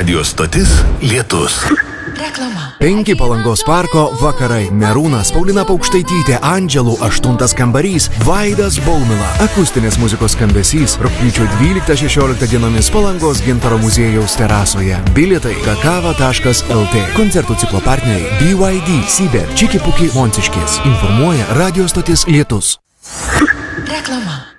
Radio stotis Lietus. Reklama. 5 Palangos parko vakarai. Merūnas, Paulina Paukštaitytė, Andželų 8 kambarys, Vaidas Baumila. Akustinės muzikos skambesys rugpjūčio 12-16 dienomis Palangos Gintaro muziejaus terasoje. Bilietai kakava.lt. Koncertų ciklo partneriai BYD, Siber, Čiki Puki, Monciškės. Informuoja Radio stotis Lietus. Reklama.